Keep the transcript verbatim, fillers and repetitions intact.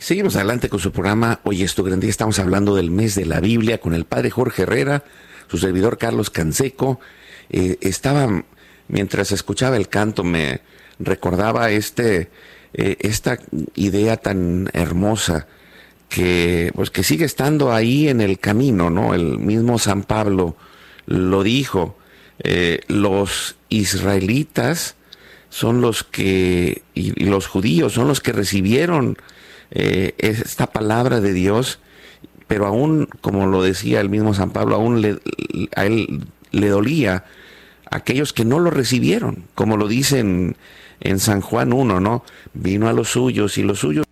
Seguimos adelante con su programa. Hoy es tu gran día. Estamos hablando del mes de la Biblia con el padre Jorge Herrera, su servidor Carlos Canseco. Eh, estaba, mientras escuchaba el canto, me recordaba este, eh, esta idea tan hermosa que, pues, que sigue estando ahí en el camino, ¿no? El mismo San Pablo lo dijo. Eh, los israelitas son los que, y, y los judíos son los que recibieron eh, esta palabra de Dios, pero aún, como lo decía el mismo San Pablo, aún le, a él le dolía a aquellos que no lo recibieron, como lo dice en, en San Juan uno, ¿no? Vino a los suyos y los suyos